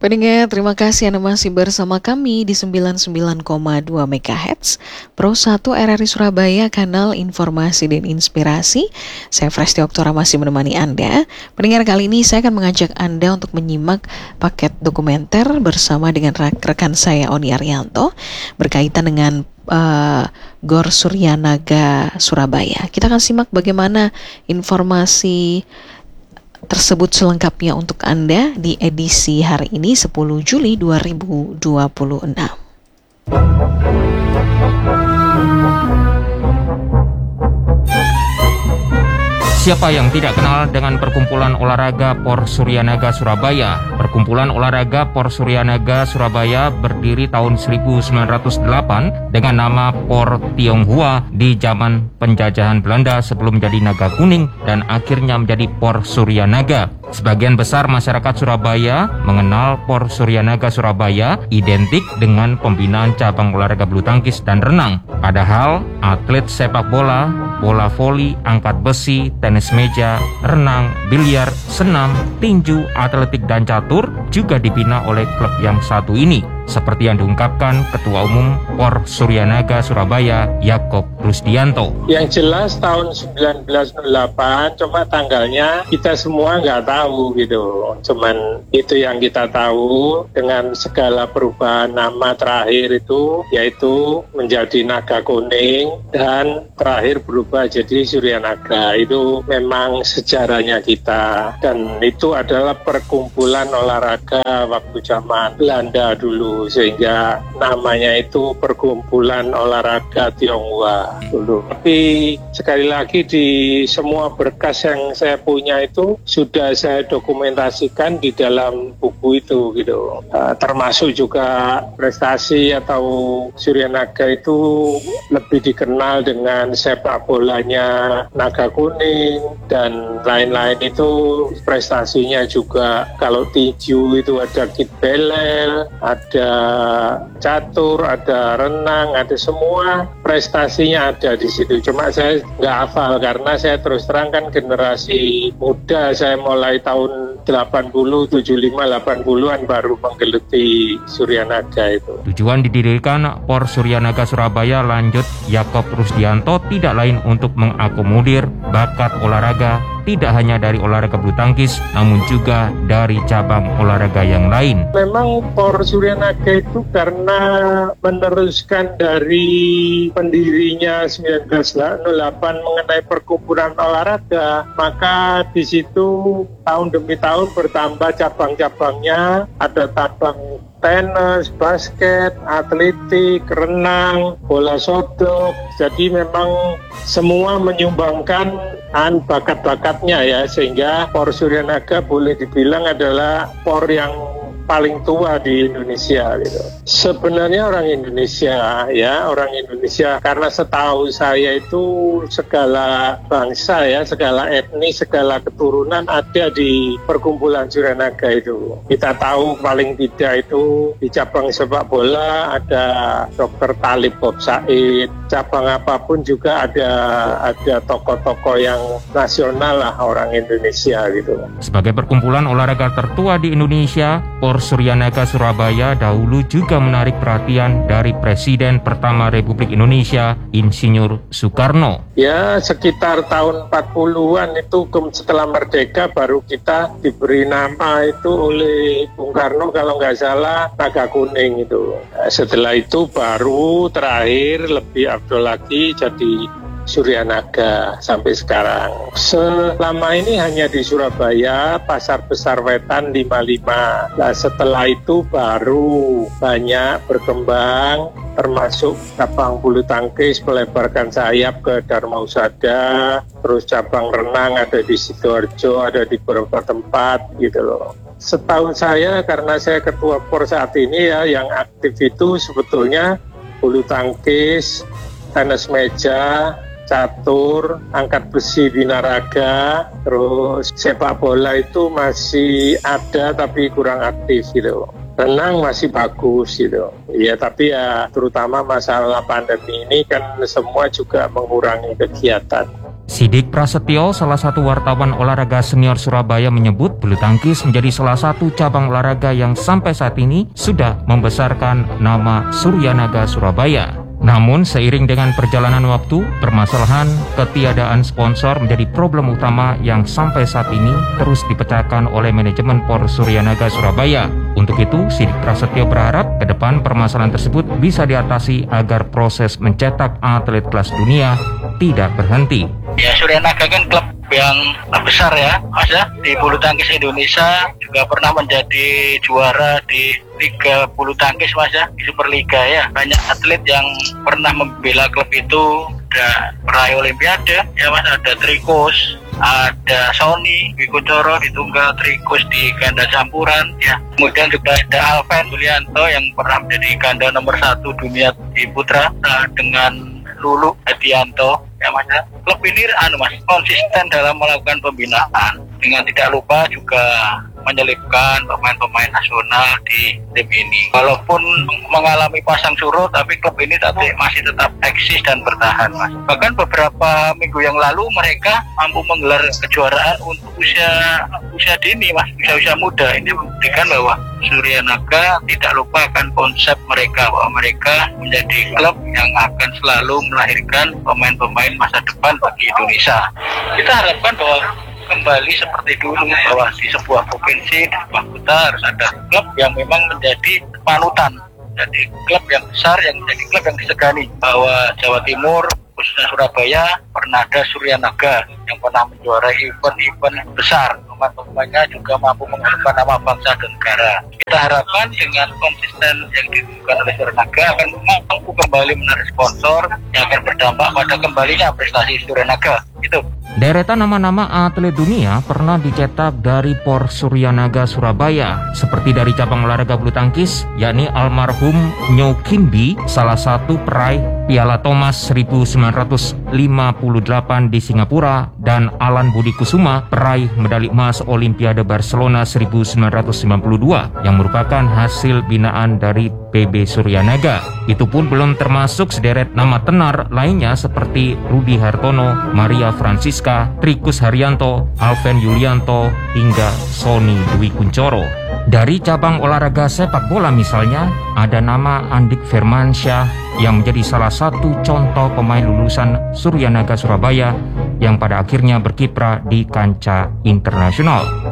Pendengar, terima kasih Anda masih bersama kami di 99,2 MHz Pro 1 RRI Surabaya, kanal informasi dan inspirasi. Saya Fresti Oktora masih menemani Anda. Pendengar, kali ini saya akan mengajak Anda untuk menyimak paket dokumenter bersama dengan rekan saya Oni Arianto berkaitan dengan Gor Suryanaga Surabaya. Kita akan simak bagaimana informasi tersebut selengkapnya untuk Anda di edisi hari ini 10 Juli 2026. Siapa yang tidak kenal dengan Perkumpulan Olahraga Por Suryanaga Surabaya? Perkumpulan Olahraga Por Suryanaga Surabaya berdiri tahun 1908 dengan nama Por Tionghoa di zaman penjajahan Belanda sebelum jadi Naga Kuning dan akhirnya menjadi Por Suryanaga. Sebagian besar masyarakat Surabaya mengenal Por Suryanaga Surabaya identik dengan pembinaan cabang olahraga bulu tangkis dan renang. Padahal atlet sepak bola, bola voli, angkat besi, tenis meja, renang, biliar, senam, tinju, atletik dan catur juga dibina oleh klub yang satu ini. Seperti yang diungkapkan Ketua Umum Por Suryanaga Surabaya, Yakob Rusdianto. Yang jelas tahun 1908, cuma tanggalnya kita semua nggak tahu gitu. Cuman itu yang kita tahu dengan segala perubahan nama terakhir itu, yaitu menjadi Naga Kuning dan terakhir berubah jadi Suryanaga. Itu memang sejarahnya kita. Dan itu adalah perkumpulan olahraga waktu zaman Belanda dulu. Sehingga namanya itu Perkumpulan Olahraga Tionghoa dulu. Tapi sekali lagi di semua berkas yang saya punya itu sudah saya dokumentasikan di dalam buku itu gitu. Termasuk juga prestasi atau Suryanaga itu lebih dikenal dengan sepak bolanya Naga Kuning dan lain-lain itu prestasinya juga. Kalau tinju itu ada Kit Belel, ada catur, ada renang, ada semua prestasinya ada di situ. Cuma saya nggak hafal karena saya terus terang kan generasi muda. Saya mulai tahun 80, 75, 80-an baru menggeluti Suryanaga itu. Tujuan didirikan Por Suryanaga Surabaya, lanjut Yakob Rusdianto, tidak lain untuk mengakomodir bakat olahraga tidak hanya dari olahraga bulu tangkis, namun juga dari cabang olahraga yang lain. Memang Por Suryanaga itu karena meneruskan dari pendirinya 1908 mengenai perkumpulan olahraga, maka di situ tahun demi tahun bertambah cabang-cabangnya, ada cabang tenis, basket, atletik, renang, bola sodok. Jadi memang semua menyumbangkan bakat-bakatnya ya, sehingga Por Suryanaga boleh dibilang adalah por yang paling tua di Indonesia gitu. Sebenarnya orang Indonesia karena setahu saya itu segala bangsa ya, segala etnis, segala keturunan ada di Perkumpulan Suryanaga itu. Kita tahu paling tidak itu di cabang sepak bola ada Dr. Talib Bob Said, cabang apapun juga ada tokoh-tokoh yang nasional lah orang Indonesia gitu. Sebagai perkumpulan olahraga tertua di Indonesia, Por Suryanaga Surabaya dahulu juga menarik perhatian dari Presiden pertama Republik Indonesia, Insinyur Soekarno. Ya, sekitar tahun 40-an itu setelah merdeka baru kita diberi nama itu oleh Bung Karno kalau nggak salah Naga Kuning itu. Setelah itu baru terakhir lebih afdol lagi jadi Suryanaga sampai sekarang. Selama ini hanya di Surabaya, Pasar Besar Wetan 55. Nah, setelah itu baru banyak berkembang, termasuk cabang bulu tangkis melebarkan sayap ke Dharma Husada, terus cabang renang ada di Sidoarjo, ada di beberapa tempat gitu loh. Setahu saya, karena saya ketua Por saat ini ya, yang aktif itu sebetulnya bulu tangkis, tenis meja, catur, angkat besi binaraga, terus sepak bola itu masih ada tapi kurang aktif gitu. Renang masih bagus gitu. Ya, tapi ya terutama masalah pandemi ini kan semua juga mengurangi kegiatan. Sidik Prasetyo, salah satu wartawan olahraga senior Surabaya, menyebut bulu tangkis menjadi salah satu cabang olahraga yang sampai saat ini sudah membesarkan nama Suryanaga Surabaya. Namun seiring dengan perjalanan waktu, permasalahan ketiadaan sponsor menjadi problem utama yang sampai saat ini terus dipecahkan oleh manajemen Por Suryanaga Surabaya. Untuk itu, Sidik Prasetyo berharap ke depan permasalahan tersebut bisa diatasi agar proses mencetak atlet kelas dunia tidak berhenti. Ya, Suryanaga kan klub yang besar ya, Mas ya. Di bulu tangkis Indonesia juga pernah menjadi juara di Liga Bulu Tangkis, Mas ya, di Superliga ya. Banyak atlet yang pernah membela klub itu, ada peraih Olimpiade ya, Mas. Ada Trikus, ada Sony Wikucoro di tunggal, Trikus di ganda campuran ya. Kemudian juga ada Alven Julianto yang pernah menjadi ganda nomor 1 dunia di putra dengan Lulu Hadianto ya, Mas. Klub ini Mas konsisten dalam melakukan pembinaan, dengan tidak lupa juga menyelipkan pemain-pemain nasional di tim ini. Walaupun mengalami pasang surut, tapi klub ini masih tetap eksis dan bertahan, Mas. Bahkan beberapa minggu yang lalu mereka mampu menggelar kejuaraan untuk usia dini, Mas, usia muda. Ini membuktikan bahwa Suryanaga tidak lupakan konsep mereka, bahwa mereka menjadi klub yang akan selalu melahirkan pemain-pemain masa depan bagi Indonesia. Kita harapkan bahwa kembali seperti dulu, bahwa di sebuah provinsi, di sebuah kota harus ada klub yang memang menjadi panutan, jadi klub yang besar, yang menjadi klub yang disegani. Bahwa Jawa Timur, khususnya Surabaya, pernah ada Suryanaga yang pernah menjuarai event-event besar. Pemain-pemainnya juga mampu mengharumkan nama bangsa dan negara. Kita harapkan dengan konsisten yang dilakukan oleh Suryanaga akan mampu kembali menarik sponsor yang akan berdampak pada kembalinya prestasi Suryanaga. Itu. Deretan nama-nama atlet dunia pernah dicetak dari Por Suryanaga Surabaya, seperti dari cabang olahraga bulu tangkis, yakni almarhum Nyo Kimby, salah satu peraih Piala Thomas 1958 di Singapura, dan Alan Budi Kusuma, peraih medali emas Olimpiade Barcelona 1992, yang merupakan hasil binaan dari PB Suryanaga. Itu pun belum termasuk sederet nama tenar lainnya seperti Rudi Hartono, Maria Francisca, Trikus Haryanto, Alven Yulianto, hingga Sony Dwi Kuncoro. Dari cabang olahraga sepak bola misalnya, ada nama Andik Firmansyah yang menjadi salah satu contoh pemain lulusan Suryanaga Surabaya yang pada akhirnya berkiprah di kancah internasional.